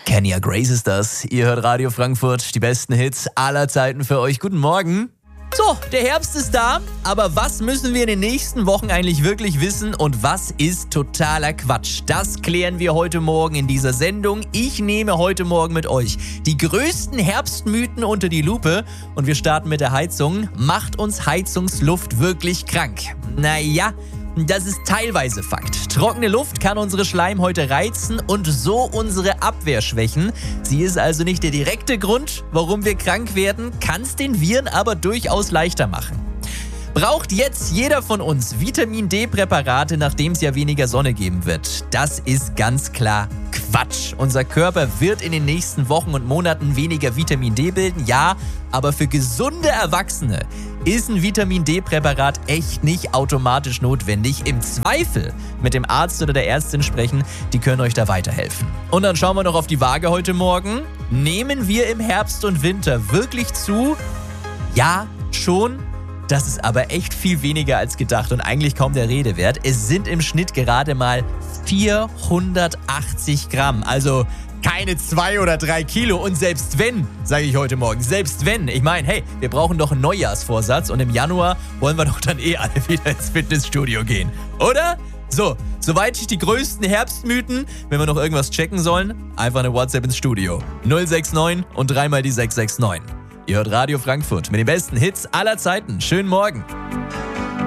Kenya Grace ist das. Ihr hört Radio Frankfurt, die besten Hits aller Zeiten für euch. Guten Morgen. So, der Herbst ist da, aber was müssen wir in den nächsten Wochen eigentlich wirklich wissen und was ist totaler Quatsch? Das klären wir heute Morgen in dieser Sendung. Ich nehme heute Morgen mit euch die größten Herbstmythen unter die Lupe und wir starten mit der Heizung. Macht uns Heizungsluft wirklich krank? Naja, das ist teilweise Fakt. Trockene Luft kann unsere Schleimhäute reizen und so unsere Abwehr schwächen. Sie ist also nicht der direkte Grund, warum wir krank werden, kann es den Viren aber durchaus leichter machen. Braucht jetzt jeder von uns Vitamin-D-Präparate, nachdem es ja weniger Sonne geben wird? Das ist ganz klar Quatsch. Unser Körper wird in den nächsten Wochen und Monaten weniger Vitamin D bilden, ja, aber für gesunde Erwachsene ist ein Vitamin-D-Präparat echt nicht automatisch notwendig. Im Zweifel mit dem Arzt oder der Ärztin sprechen, die können euch da weiterhelfen. Und dann schauen wir noch auf die Waage heute Morgen. Nehmen wir im Herbst und Winter wirklich zu? Ja, schon. Das ist aber echt viel weniger als gedacht und eigentlich kaum der Rede wert. Es sind im Schnitt gerade mal 480 Gramm, also keine 2 oder 3 Kilo. Und selbst wenn, sage ich heute Morgen, selbst wenn, ich meine, hey, wir brauchen doch einen Neujahrsvorsatz und im Januar wollen wir doch dann alle wieder ins Fitnessstudio gehen, oder? So, soweit die größten Herbstmythen. Wenn wir noch irgendwas checken sollen, einfach eine WhatsApp ins Studio. 069 und dreimal die 669. Ihr hört Radio Frankfurt mit den besten Hits aller Zeiten. Schönen Morgen.